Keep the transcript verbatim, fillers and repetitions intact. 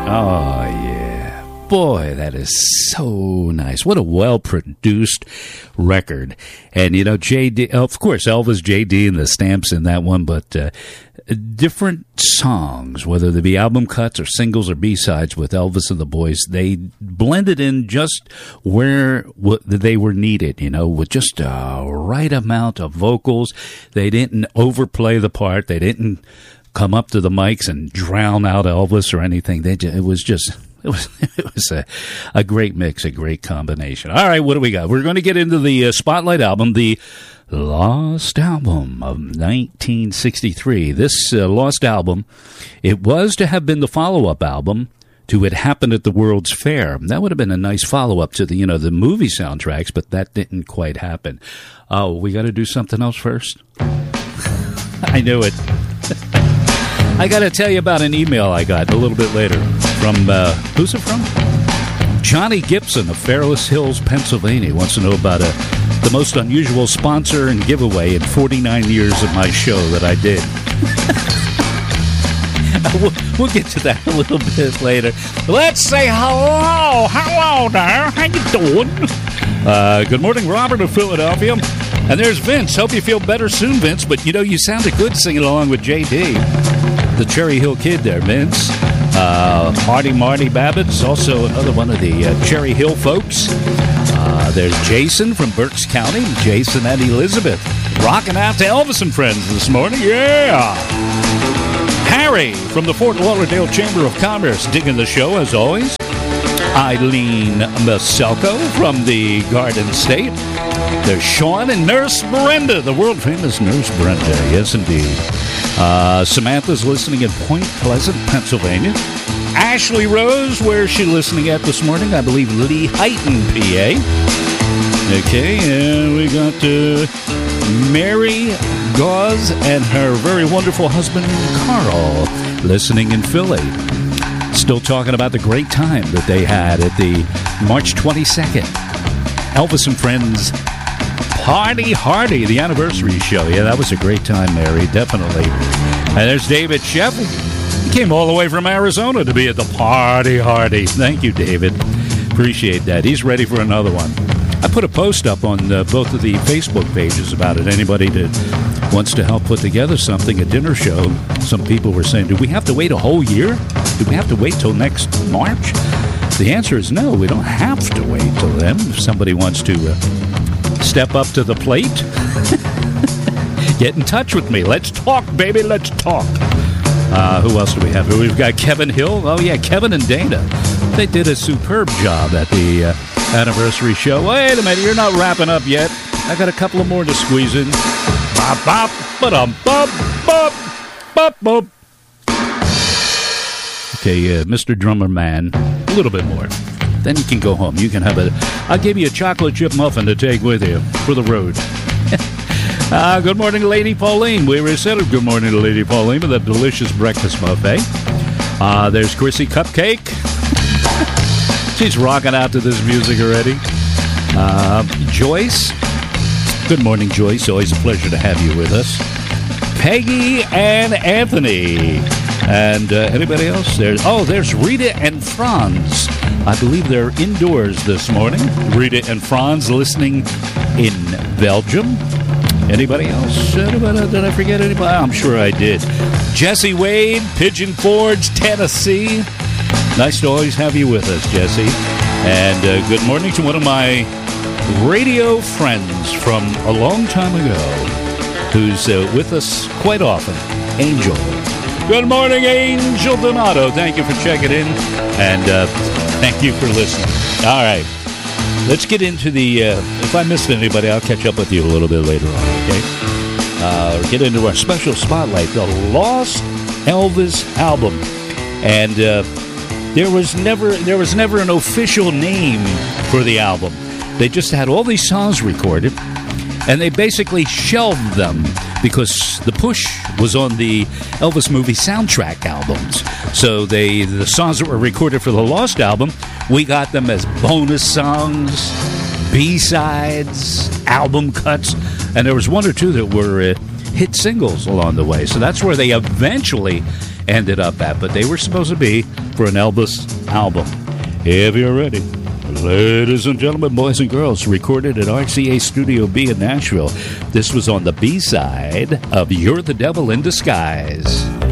Oh, yeah. Boy, that is so nice. What a well-produced record. And, you know, J D, of course, Elvis, J D, and the stamps in that one, but uh, different songs, whether they be album cuts or singles or B-sides with Elvis and the Boys, they blended in just where w- they were needed, you know, with just a right amount of vocals. They didn't overplay the part. They didn't come up to the mics and drown out Elvis or anything. They just, it was just... It was it was a, a great mix, a great combination. All right, what do we got? We're going to get into the uh, Spotlight album, the Lost Album of nineteen sixty-three. This uh, Lost Album, it was to have been the follow-up album to It Happened at the World's Fair. That would have been a nice follow-up to the, you know, the movie soundtracks, but that didn't quite happen. Oh, we got to do something else first? I knew it. I got to tell you about an email I got a little bit later from, uh, who's it from? Johnny Gibson of Fairless Hills, Pennsylvania, wants to know about a, the most unusual sponsor and giveaway in forty-nine years of my show that I did. we'll, we'll get to that a little bit later. Let's say hello. Hello there. How you doing? Uh, good morning, Robert of Philadelphia. And there's Vince. Hope you feel better soon, Vince. But, you know, you sounded good singing along with J D. The Cherry Hill Kid there, Vince. Uh, Marty Marty Babbitt's also another one of the uh, Cherry Hill folks. Uh, there's Jason from Berks County. Jason and Elizabeth rocking out to Elvis and Friends this morning. Yeah! Harry from the Fort Lauderdale Chamber of Commerce digging the show as always. Eileen Maselko from the Garden State. There's Sean and Nurse Brenda, the world-famous Nurse Brenda. Yes, indeed. Uh, Samantha's listening in Point Pleasant, Pennsylvania. Ashley Rose, where's she listening at this morning? I believe Lehighton, P A. Okay, and we got uh, Mary Gauze and her very wonderful husband, Carl, listening in Philly. Still talking about the great time that they had at the March twenty-second Elvis and Friends Party Hardy, the anniversary show. Yeah, that was a great time, Mary, definitely. And there's David Sheffield. He came all the way from Arizona to be at the Party Hardy. Thank you, David. Appreciate that. He's ready for another one. I put a post up on uh, both of the Facebook pages about it. Anybody that wants to help put together something, a dinner show, some people were saying, do we have to wait a whole year? Do we have to wait till next March? The answer is no, we don't have to wait till then. If somebody wants to uh, step up to the plate, get in touch with me. Let's talk, baby, let's talk. Uh, who else do we have here? We've got Kevin Hill. Oh, yeah, Kevin and Dana. They did a superb job at the uh, anniversary show. Wait a minute, you're not wrapping up yet. I got a couple of more to squeeze in. Bop, bop, ba-dum, bop, bop, bop, bop. Okay, uh, Mister Drummer Man, a little bit more. Then you can go home. You can have a... I'll give you a chocolate chip muffin to take with you for the road. uh, good morning, Lady Pauline. We already said good morning to Lady Pauline with a delicious breakfast buffet. Uh, there's Chrissy Cupcake. She's rocking out to this music already. Uh, Joyce. Good morning, Joyce. Always a pleasure to have you with us. Peggy and Anthony. And uh, anybody else? There's Oh, there's Rita and Franz. I believe they're indoors this morning. Rita and Franz listening in Belgium. Anybody else? Anybody, did I forget anybody? I'm sure I did. Jesse Wade, Pigeon Forge, Tennessee. Nice to always have you with us, Jesse. And uh, good morning to one of my radio friends from a long time ago who's uh, with us quite often, Angel. Good morning, Angel Donato. Thank you for checking in, and uh, thank you for listening. All right, let's get into the, uh, if I missed anybody, I'll catch up with you a little bit later on, okay? Uh, get into our special spotlight, the Lost Elvis album. And uh, there was never there was never an official name for the album. They just had all these songs recorded, and they basically shelved them because the push was on the Elvis movie soundtrack albums. So they the songs that were recorded for the Lost album, we got them as bonus songs, B-sides, album cuts, and there was one or two that were uh, hit singles along the way. So that's where they eventually ended up at, but they were supposed to be for an Elvis album. If you're ready, ladies and gentlemen, boys and girls, recorded at R C A Studio B in Nashville. This was on the B-side of You're the Devil in Disguise.